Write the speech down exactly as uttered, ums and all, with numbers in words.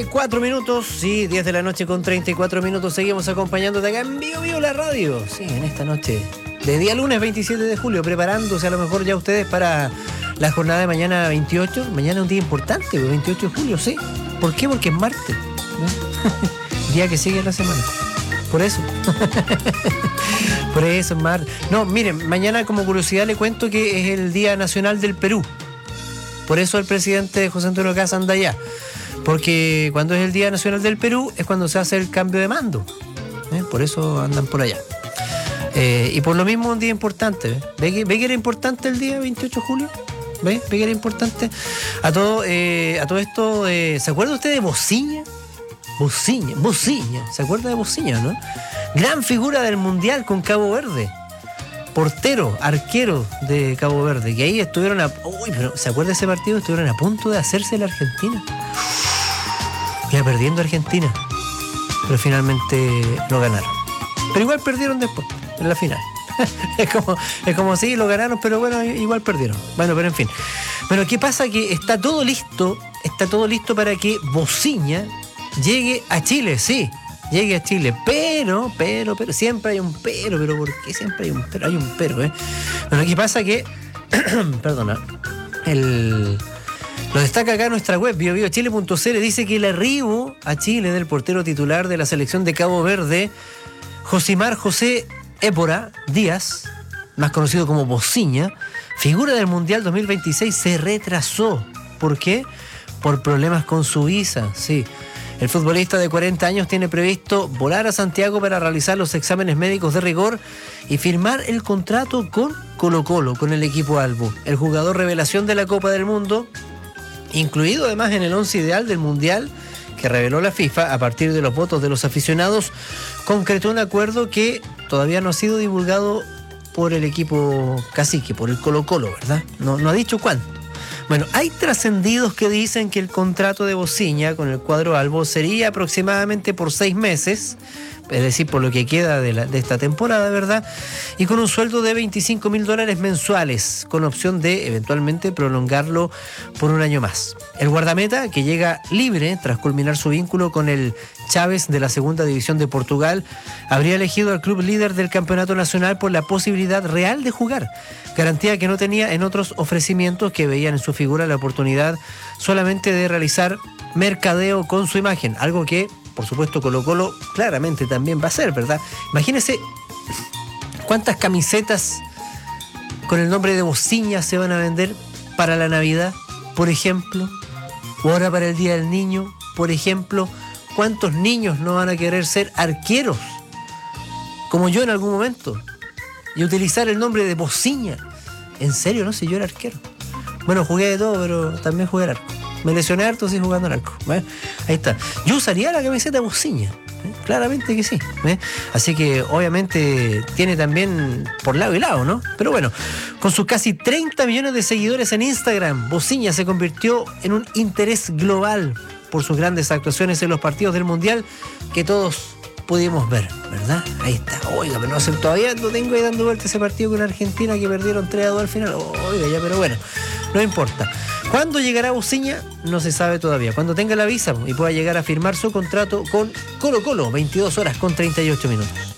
Cuatro minutos, sí, diez de la noche con treinta y cuatro minutos. Seguimos acompañándote acá en Vivo Vivo la radio. Sí, en esta noche de día lunes veintisiete de julio, preparándose a lo mejor ya ustedes para la jornada de mañana veintiocho. Mañana es un día importante, veintiocho de julio, sí. ¿Por qué? Porque es martes, ¿no? Día que sigue la semana. Por eso. Por eso es martes. No, miren, mañana como curiosidad le cuento que es el Día Nacional del Perú. Por eso el presidente José Antonio Kast anda allá. Porque cuando es el Día Nacional del Perú es cuando se hace el cambio de mando, ¿eh? Por eso andan por allá. Eh, y por lo mismo un día importante. ¿eh? ¿Ve, que, ¿Ve que era importante el día veintiocho de julio? ¿Ve? ¿Ve que era importante? A todo, eh, a todo esto, eh, ¿se acuerda usted de Bociña? Bociña, Bociña. ¿Se acuerda de Bociña, no? Gran figura del Mundial con Cabo Verde. Portero, arquero de Cabo Verde. Que ahí estuvieron a... Uy, pero ¿se acuerda de ese partido? Estuvieron a punto de hacerse la Argentina. Iba perdiendo Argentina, pero finalmente lo ganaron. Pero igual perdieron después, en la final. es como, es como sí, lo ganaron, pero bueno, igual perdieron. Bueno, pero en fin. Bueno, ¿qué pasa? Que está todo listo, está todo listo para que Bociña llegue a Chile, sí, llegue a Chile. Pero, pero, pero, siempre hay un pero, pero ¿por qué siempre hay un pero? Hay un pero, ¿eh? Bueno, ¿qué pasa? Que, perdona, el... Lo destaca acá nuestra web, bio bio chile punto c l, dice que el arribo a Chile del portero titular de la selección de Cabo Verde, Josimar José Épora Díaz, más conocido como Bociña, figura del Mundial dos mil veintiséis, se retrasó. ¿Por qué? Por problemas con su visa, sí. El futbolista de cuarenta años tiene previsto volar a Santiago para realizar los exámenes médicos de rigor y firmar el contrato con Colo-Colo, con el equipo albo. El jugador revelación de la Copa del Mundo, incluido además en el once ideal del Mundial que reveló la FIFA a partir de los votos de los aficionados, concretó un acuerdo que todavía no ha sido divulgado por el equipo cacique, por el Colo-Colo, ¿verdad? No, no ha dicho cuánto. Bueno, hay trascendidos que dicen que el contrato de Bociña con el cuadro albo sería aproximadamente por seis meses, es decir, por lo que queda de, la, de esta temporada, ¿verdad? Y con un sueldo de veinticinco mil dólares mensuales, con opción de eventualmente prolongarlo por un año más. El guardameta, que llega libre tras culminar su vínculo con el Chaves de la Segunda División de Portugal, habría elegido al club líder del campeonato nacional por la posibilidad real de jugar, garantía que no tenía en otros ofrecimientos que veían en su figura la oportunidad solamente de realizar mercadeo con su imagen, algo que por supuesto Colo-Colo claramente también va a hacer, ¿verdad? Imagínense cuántas camisetas con el nombre de Bociña se van a vender para la Navidad, por ejemplo, o ahora para el Día del Niño, por ejemplo. ¿Cuántos niños no van a querer ser arqueros, como yo en algún momento, y utilizar el nombre de Bociña? ¿En serio? No sé, yo era arquero. Bueno, jugué de todo, pero también jugué al arco. Me lesioné harto, sí, jugando al arco. ¿Ves? Ahí está. Yo usaría la camiseta Bociña. ¿eh? Claramente que sí. ¿eh? Así que, obviamente, tiene también por lado y lado, ¿no? Pero bueno, con sus casi treinta millones de seguidores en Instagram, Bociña se convirtió en un interés global por sus grandes actuaciones en los partidos del Mundial que todos pudimos ver, ¿verdad? Ahí está. Oiga, pero no sé, todavía no tengo ahí dando vuelta ese partido con Argentina que perdieron tres a dos al final. Oiga, ya, pero bueno, no importa. ¿Cuándo llegará Bociña? No se sabe todavía. Cuando tenga la visa y pueda llegar a firmar su contrato con Colo-Colo, veintidós horas con treinta y ocho minutos.